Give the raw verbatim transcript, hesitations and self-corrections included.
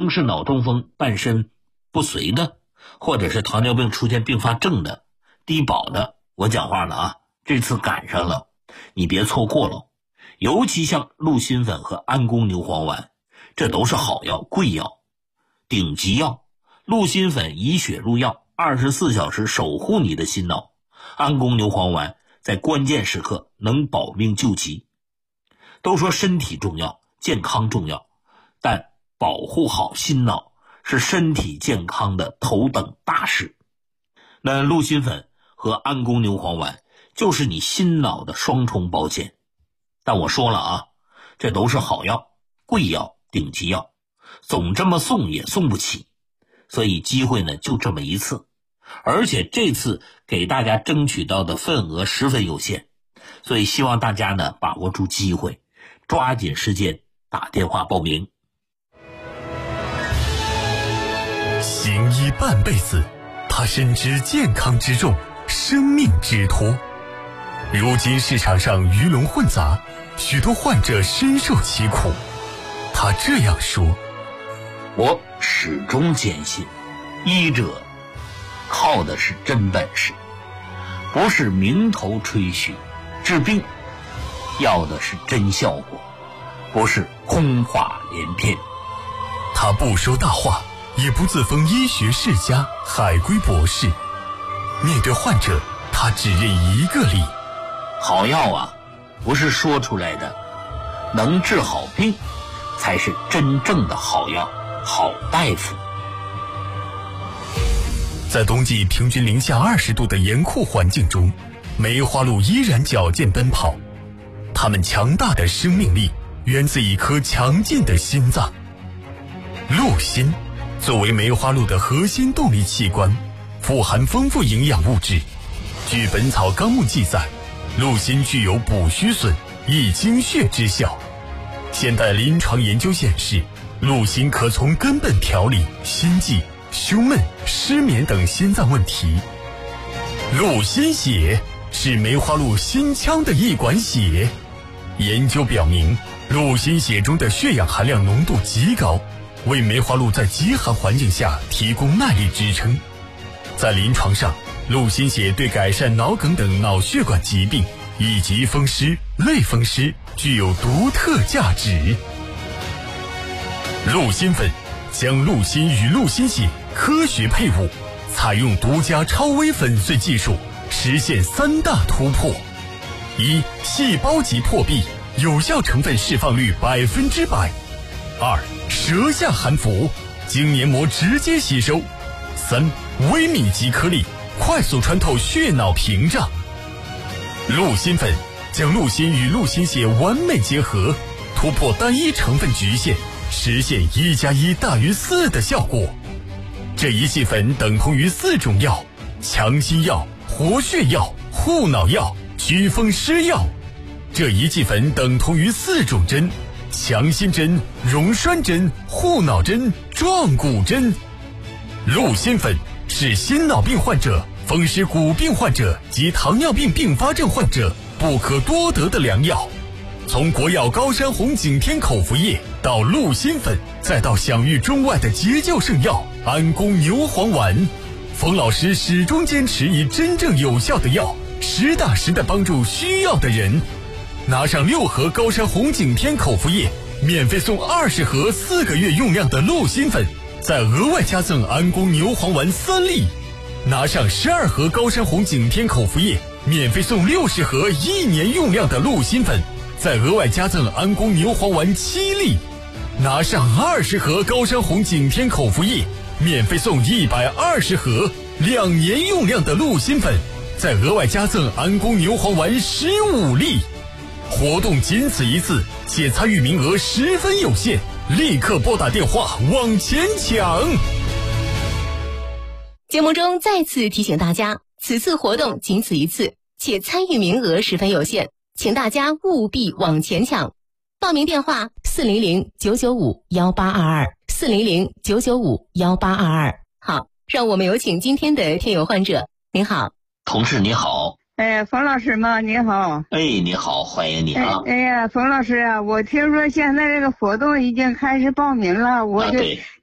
风湿脑中风半身不遂的，或者是糖尿病出现并发症的、低保的，我讲话了啊，这次赶上了，你别错过了。尤其像鹿心粉和安宫牛黄丸，这都是好药、贵药、顶级药。鹿心粉以血入药，二十四小时守护你的心脑。安宫牛黄丸在关键时刻能保命救急。都说身体重要，健康重要，但保护好心脑是身体健康的头等大事。那鹿心粉和安宫牛黄丸就是你心脑的双重保险。但我说了啊，这都是好药、贵药、顶级药，总这么送也送不起。所以机会呢就这么一次，而且这次给大家争取到的份额十分有限，所以希望大家呢把握住机会，抓紧时间打电话报名。 行医半辈子，他深知健康之重，生命之托。如今市场上鱼龙混杂，许多患者深受其苦。他这样说： 我始终坚信，医者靠的是真本事，不是名头吹嘘。治病要的是真效果，不是空话连篇。 他不说大话，也不自封医学世家、海归博士。面对患者，他只认一个理： 好药啊，不是说出来的，能治好病才是真正的好药、好大夫。 在冬季平均零下二十度的严酷环境中，梅花鹿依然矫健奔跑。它们强大的生命力源自一颗强劲的心脏。鹿心作为梅花鹿的核心动力器官，富含丰富营养物质。据《本草纲目》记载，鹿心具有补虚损、益精血之效。现代临床研究显示，鹿心可从根本调理心悸、胸闷、失眠等心脏问题。鹿心血是梅花鹿心腔的一管血。研究表明，鹿心血中的血氧含量浓度极高，为梅花鹿在极寒环境下提供耐力支撑。在临床上，鹿心血对改善脑梗等脑血管疾病以及风湿、类风湿具有独特价值。鹿心粉将鹿心与鹿心血科学配伍，采用独家超微粉碎技术，实现三大突破：一、细胞级破壁，有效成分释放率百分之百；二、舌下含服，经黏膜直接吸收；三、微米级颗粒，快速穿透血脑屏障。鹿心粉将鹿心与鹿心血完美结合，突破单一成分局限，实现一加一大于四的效果。这一剂粉等同于四种药：强心药、活血药、护脑药、祛风湿药。这一剂粉等同于四种针：强心针、溶栓针、护脑针、壮骨针。鹿心粉是心脑病患者、风湿骨病患者及糖尿病并发症患者不可多得的良药。从国药高山红景天口服液到鹿心粉，再到享誉中外的急救圣药安宫牛黄丸，冯老师始终坚持以真正有效的药实打实的帮助需要的人。拿上六盒高山红景天口服液，免费送二十盒四个月用量的鹿心粉，再额外加赠安宫牛黄丸三粒。拿上十二盒高山红景天口服液，免费送六十盒一年用量的鹿心粉，再额外加赠安宫牛黄丸七粒。拿上二十盒高山红景天口服液，免费送一百二十盒两年用量的鹿心粉，再额外加赠安宫牛黄丸十五粒。活动仅此一次，且参与名额十分有限，立刻拨打电话往前抢。 节目中再次提醒大家，此次活动仅此一次，且参与名额十分有限，请大家务必往前抢。报名电话：四零零九九五幺八二二，四零零九九五幺八二二。好，让我们有请今天的听友患者。您好， 同事你好。 哎，冯老师吗？你好。 哎，你好，欢迎你啊。 哎，哎呀，冯老师啊，我听说现在这个活动已经开始报名了，我就